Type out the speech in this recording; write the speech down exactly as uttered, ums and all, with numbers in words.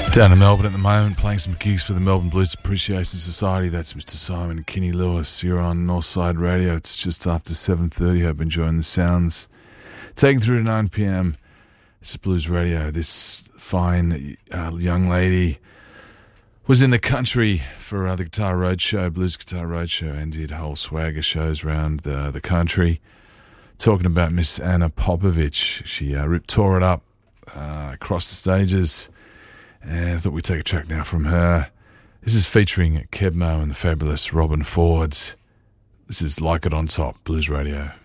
Down in Melbourne at the moment, playing some gigs for the Melbourne Blues Appreciation Society. That's Mister Simon and Kenny Lewis. You're on Northside Radio. It's just after seven thirty. Hope you're enjoying the sounds. Taking through to nine p.m. It's Blues Radio. This fine uh, young lady was in the country for uh, the Guitar Roadshow, Blues Guitar Roadshow, and did whole swagger shows around the, the country. Talking about Miss Anna Popovich. She uh, ripped, tore it up uh, across the stages. And I thought we'd take a track now from her. This is featuring Kebmo and the fabulous Robin Ford. This is Like It On Top, Blues Radio.